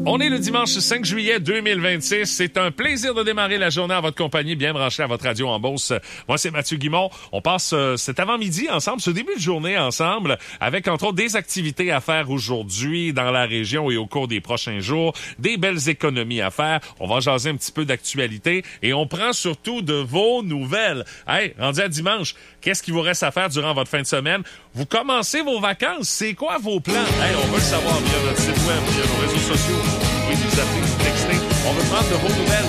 On est le dimanche 5 juillet 2026. C'est un plaisir de démarrer la journée en votre compagnie, bien branché à votre radio en Beauce. Moi, c'est Mathieu Guimond. On passe cet avant-midi ensemble, ce début de journée ensemble, avec entre autres des activités à faire aujourd'hui dans la région et au cours des prochains jours, des belles économies à faire. On va jaser un petit peu d'actualité et on prend surtout de vos nouvelles. Hey, rendu à dimanche, qu'est-ce qu'il vous reste à faire durant votre fin de semaine? Vous commencez vos vacances, c'est quoi vos plans? Hey, on veut le savoir via notre site web, via nos réseaux sociaux. Vous pouvez nous appeler, nous texter. On veut prendre de vos nouvelles.